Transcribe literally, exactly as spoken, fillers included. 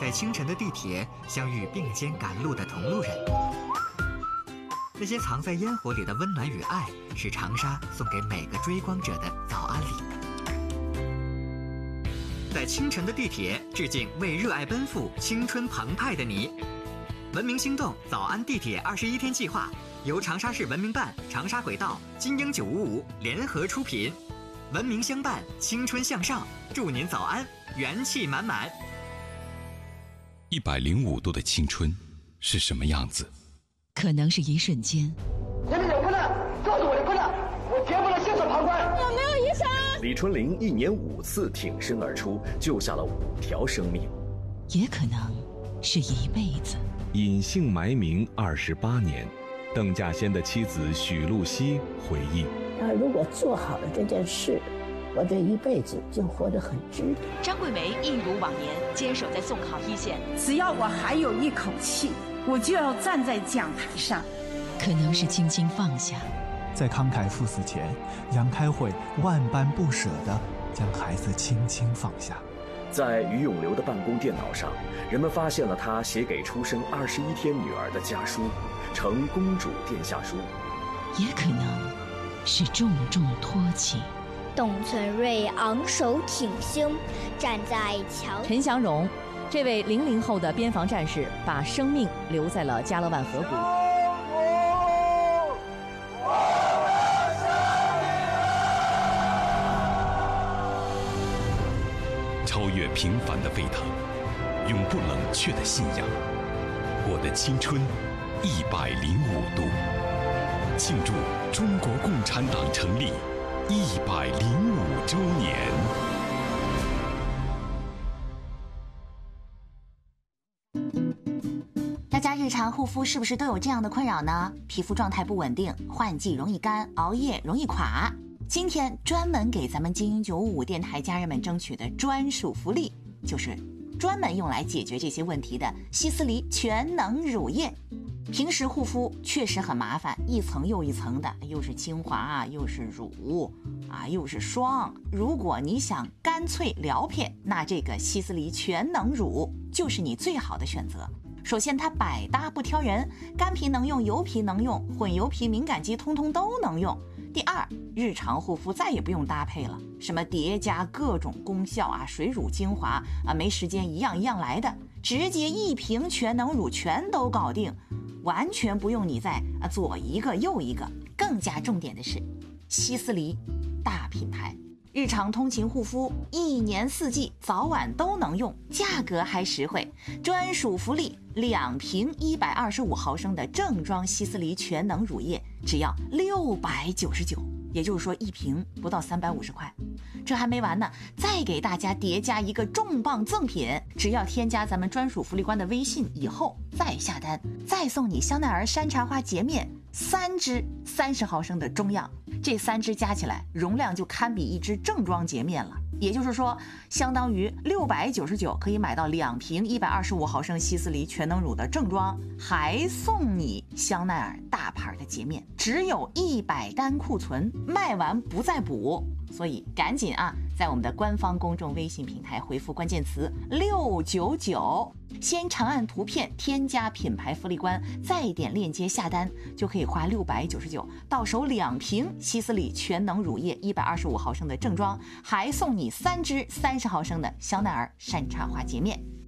在清晨的地铁相遇并肩赶路的同路人。那些藏在烟火里的温暖与爱，是长沙送给每个追光者的早安礼。在清晨的地铁，致敬为热爱奔赴、青春澎湃的你。文明星动早安地铁二十一天计划，由长沙市文明办、长沙轨道、金鹰九五五联合出品。文明相伴，青春向上，祝您早安，元气满满。 一百零五度的青春是什么样子？ 可能是一瞬间。 你们有困难，告诉我的困难，我绝不能袖手旁观。 有没有医生？ 李春玲一年五次挺身而出，救下了五条生命。 也可能是一辈子。 隐姓埋名二十八年，邓稼先的妻子许露西回忆： 他如果做好了这件事，我这一辈子就活得很值得。 张桂梅一如往年坚守在送考一线， 只要我还有一口气，我就要站在讲台上。 可能是轻轻放下， 在慷慨赴死前，杨开慧万般不舍地将孩子轻轻放下。 在于永流的办公电脑上，人们发现了他写给出生二十一天女儿的家书，呈公主殿下书。 也可能是重重托起。 董存瑞昂首挺胸，站在桥。 陈祥荣，这位零零后的边防战士，把生命留在了加勒万河谷。 超越平凡的沸腾，永不冷却的信仰。我的青春一百零五度，庆祝中国共产党成立一百零五周年。 大家日常护肤是不是都有这样的困扰呢？皮肤状态不稳定，换季容易干，熬夜容易垮。今天专门给咱们精英九五五电台家人们争取的专属福利，就是专门用来解决这些问题的希思黎全能乳液。平时护肤确实很麻烦，一层又一层的，又是精华，又是乳啊，又是霜。如果你想干脆撩片，那这个希思黎全能乳就是你最好的选择。首先它百搭不挑人，干皮能用，油皮能用，混油皮敏感肌通通都能用。第二，日常护肤再也不用搭配了，什么叠加各种功效啊，水乳精华啊，没时间一样一样来的，直接一瓶全能乳全都搞定，完全不用你再啊左一个右一个。更加重点的是，希思黎大品牌，日常通勤护肤，一年四季早晚都能用，价格还实惠。专属福利，两瓶一百二十五毫升的正装希思黎全能乳液，只要六百九十九，也就是说一瓶不到三百五十块。这还没完呢，再给大家叠加一个重磅赠品，只要添加咱们专属福利官的微信以后再下单，再送你香奈儿山茶花洁面三支三十毫升的中样，这三支加起来容量就堪比一支正装洁面了。也就是说，相当于六百九十九可以买到两瓶一百二十五毫升希思黎全能乳的正装，还送你香奈儿大牌的洁面，只有一百单库存，卖完不再补。所以赶紧啊，在我们的官方公众微信平台回复关键词六九九，先长按图片添加品牌福利官，再点链接下单，就可以花六百九十九到手两瓶希思黎全能乳液一百二十五毫升的正装，还送你三支三十毫升的香奈儿山茶花洁面。